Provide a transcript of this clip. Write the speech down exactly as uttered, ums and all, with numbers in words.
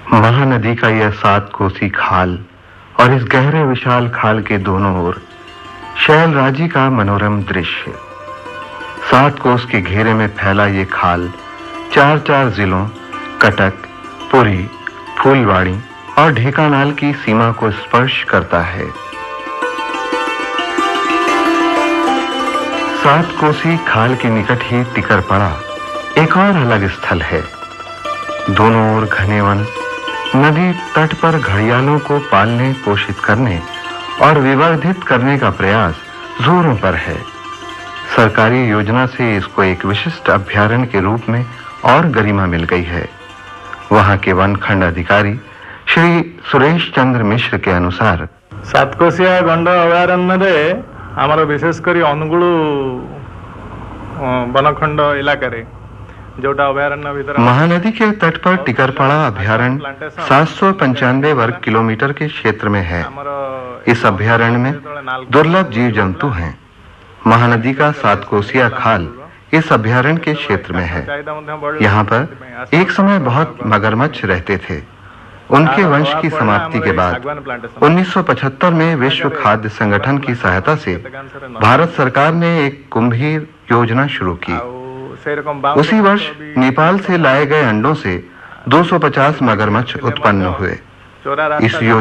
महानदी का यह सात कोसी खाल और इस गहरे विशाल खाल के दोनों ओर शैलराजी का मनोरम दृश्य। सात कोस के घेरे में फैला ये खाल चार चार जिलों कटक, पुरी, फूलवाड़ी और ढेकानाल की सीमा को स्पर्श करता है। सात कोसी खाल के निकट ही टिकरपड़ा एक और अलग स्थल है। दोनों ओर घने वन, नदी तट पर घड़ियालों को पालने पोषित करने और विवर्धित करने का प्रयास जोरों पर है। सरकारी योजना से इसको एक विशिष्ट अभ्यारण्य के रूप में और गरिमा मिल गई है। वहां के वन खंड अधिकारी श्री सुरेश चंद्र मिश्र के अनुसार सातकोशिया गंड अभयारण्य आमर विशेषकर अनुगुल वनखंड इलाका महानदी के तट पर टिकरपड़ा अभयारण्य सात सौ पंचानवे वर्ग किलोमीटर के क्षेत्र में है। इस अभयारण्य में दुर्लभ जीव जंतु हैं। महानदी का सात कोसिया खाल इस अभयारण्य के क्षेत्र में है। यहाँ पर एक समय बहुत मगरमच्छ रहते थे। उनके वंश की समाप्ति के बाद उन्नीस सौ पचहत्तर में विश्व खाद्य संगठन की सहायता से भारत सरकार ने एक कुंभीर योजना शुरू की। उसी वर्ष नेपाल से लाए गए अंडों से दो सौ पचास मगरमच्छ उत्पन्न हुए। इस